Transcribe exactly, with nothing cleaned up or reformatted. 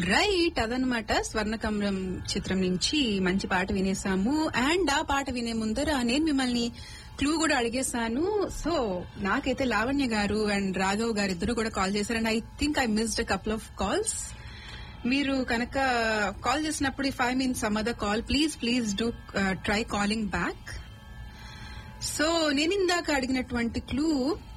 Right, అదనమాట స్వర్ణకమలం చిత్రం నుంచి మంచి పాట వినేసాము. అండ్ ఆ పాట వినే ముందర నేను మిమ్మల్ని క్లూ కూడా అడిగేశాను. సో నాకైతే లావణ్య గారు అండ్ రాఘవ్ గారు ఇద్దరు కూడా కాల్ చేశారు. And I think I missed a couple of calls. మీరు కనుక కాల్ చేసినప్పుడు if I mean some other call, please please do try calling back. So నేను ఇందాక అడిగినటువంటి క్లూ